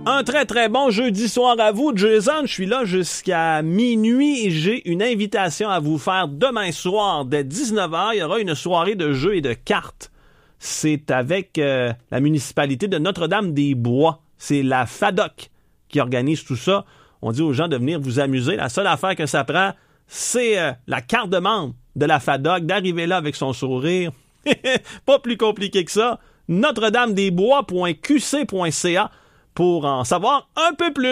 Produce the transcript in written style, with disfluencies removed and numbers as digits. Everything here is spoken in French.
Un très très bon jeudi soir à vous, Jason. Je suis là jusqu'à minuit et j'ai une invitation à vous faire demain soir dès 19h. Il y aura une soirée de jeux et de cartes. C'est avec la municipalité de Notre-Dame-des-Bois. C'est la FADOC qui organise tout ça. On dit aux gens de venir vous amuser. La seule affaire que ça prend, c'est la carte de membre de la FADOC, d'arriver là avec son sourire. Pas plus compliqué que ça. Notre-Dame-des-Bois.qc.ca pour en savoir un peu plus.